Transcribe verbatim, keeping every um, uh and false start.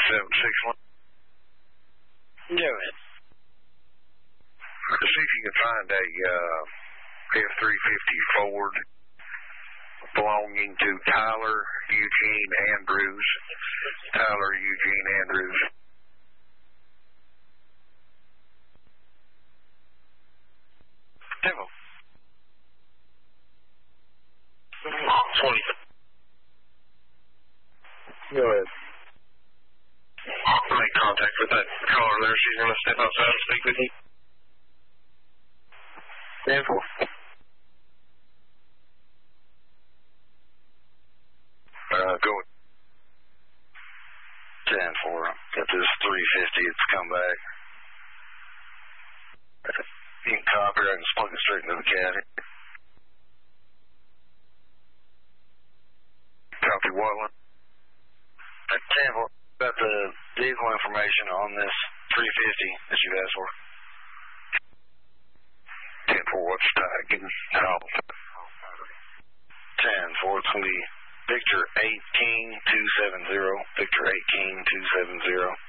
seven six one. Go ahead. See if you can find a uh, F three fifty Ford belonging to Tyler Eugene Andrews. Tyler Eugene Andrews. Tempo. twenty. Go ahead. Make contact with that caller there. She's going to step outside and speak with you. Tempo. Uh, go ahead. ten four. Got this three fifty. It's come back. You can copy it and just plug it straight into the caddy. Copy what one? At ten four. Got the vehicle information on this three fifty that you asked for. ten four, what's the tag? Give me call. ten four, it's going to be Victor eighteen two seven zero. Victor eighteen two seven zero.